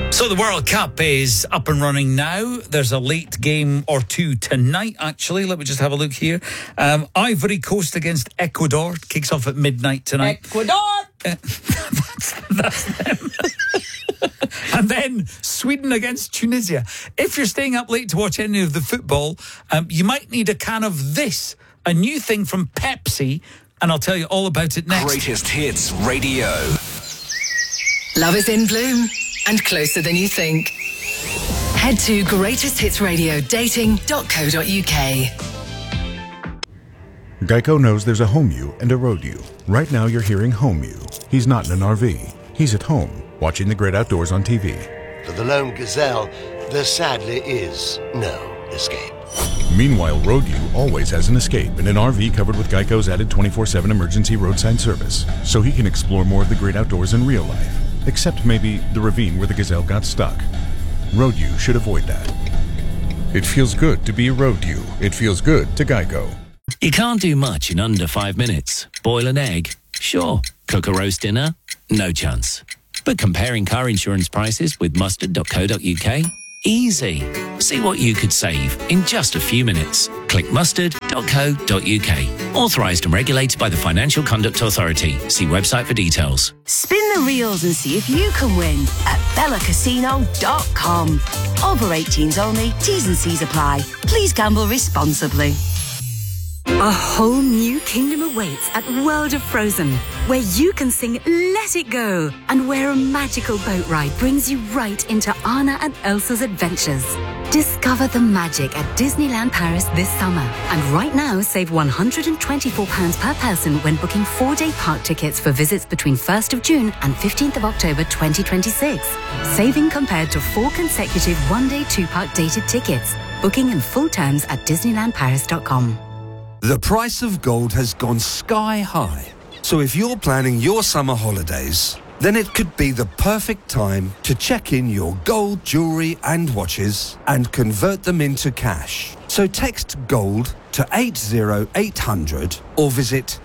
So the World Cup is up and running now. There's a late game or two tonight, actually. Let me just have a look here. Ivory Coast against Ecuador kicks off at midnight tonight. Ecuador! That's them. And then Sweden against Tunisia. If you're staying up late to watch any of the football, you might need a can of this, a new thing from Pepsi, and I'll tell you all about it next. Greatest Hits Radio. Love is in bloom and closer than you think. Head to greatesthitsradiodating.co.uk. Geico knows there's a home you and a road you. Right now you're hearing home you. He's not in an RV. He's at home, watching the great outdoors on TV. For the lone gazelle, there sadly is no escape. Meanwhile, road you always has an escape in an RV covered with Geico's added 24/7 emergency roadside service, so he can explore more of the great outdoors in real life. Except maybe the ravine where the gazelle got stuck. Road you should avoid that. It feels good to be a road you. It feels good to Geico. You can't do much in under 5 minutes. Boil an egg? Sure. Cook a roast dinner? No chance. But comparing car insurance prices with mustard.co.uk? Easy. See what you could save in just a few minutes. Click mustard.co.uk. Authorised and regulated by the Financial Conduct Authority. See website for details. Spin the reels and see if you can win at bellacasino.com. Over 18s only. T's and C's apply. Please gamble responsibly. A whole new kingdom awaits at World of Frozen, where you can sing Let It Go, and where a magical boat ride brings you right into Anna and Elsa's adventures. Discover the magic at Disneyland Paris this summer. And right now, save £124 per person when booking 4-day park tickets for visits between 1st of June and 15th of October 2026. Saving compared to 4 consecutive 1-day 2-park dated tickets. Booking in full terms at DisneylandParis.com. The price of gold has gone sky high. So if you're planning your summer holidays, then it could be the perfect time to check in your gold jewellery and watches and convert them into cash. So text GOLD to 80800 or visit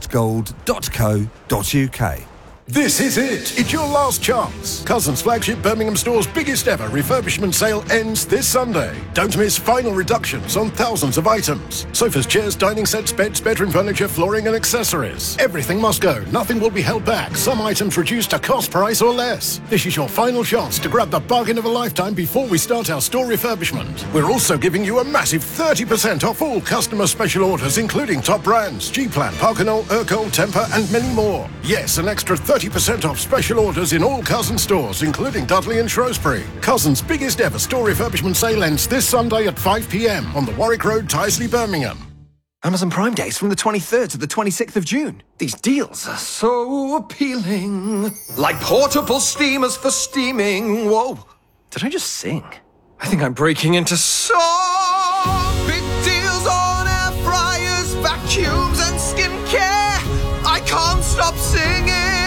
textgold.co.uk. This is it. It's your last chance. Cousins flagship Birmingham store's biggest ever refurbishment sale ends this Sunday. Don't miss final reductions on thousands of items. Sofas, chairs, dining sets, beds, bedroom furniture, flooring and accessories. Everything must go. Nothing will be held back. Some items reduced to cost price or less. This is your final chance to grab the bargain of a lifetime before we start our store refurbishment. We're also giving you a massive 30% off all customer special orders, including top brands, G-Plan, Parkinol, Urkel, Temper and many more. Yes, an extra 30% off special orders in all Cousins stores, including Dudley and Shrewsbury. Cousins' biggest ever store refurbishment sale ends this Sunday at 5 p.m. on the Warwick Road, Tyseley, Birmingham. Amazon Prime Days from the 23rd to the 26th of June. These deals are so appealing. Like portable steamers for steaming. Whoa. Did I just sing? I think I'm breaking into song. Big deals on air fryers, vacuums and skincare. I can't stop singing.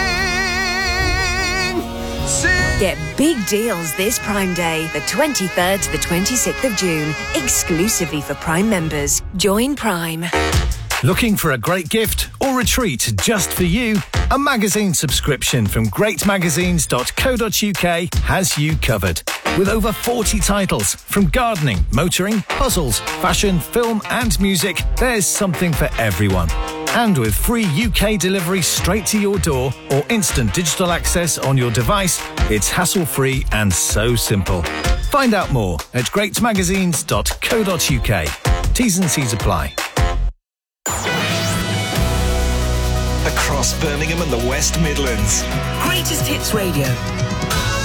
Get big deals this Prime Day, the 23rd to the 26th of June, exclusively for Prime members. Join Prime. Looking for a great gift or retreat just for you? A magazine subscription from greatmagazines.co.uk has you covered. With over 40 titles from gardening, motoring, puzzles, fashion, film and music, there's something for everyone. And with free UK delivery straight to your door or instant digital access on your device, it's hassle-free and so simple. Find out more at greatmagazines.co.uk. T's and C's apply. Across Birmingham and the West Midlands. Greatest Hits Radio.